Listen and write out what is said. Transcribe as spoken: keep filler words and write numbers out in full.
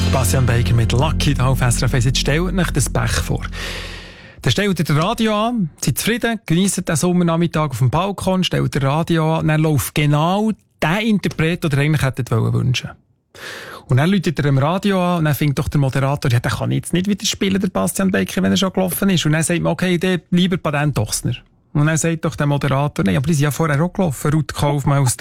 Bastian Baker mit Lucky da auf S R F eins. Jetzt stellt euch das Pech vor. Dann stellt ihr das Radio an, seid zufrieden, genießt den Sommernachmittag auf dem Balkon, stellt das Radio an, dann läuft genau der Interpret, den ihr eigentlich hättet wünschen. Und dann läutet er im Radio an und dann findet doch der Moderator, ja, der kann jetzt nicht wieder spielen, der Bastian Baker, wenn er schon gelaufen ist. Und dann sagt man, okay, der lieber Patent Dossner. Und dann sagt doch der Moderator, nein, aber die sind ja vorher auch gelaufen, Ruth Kaufmann aus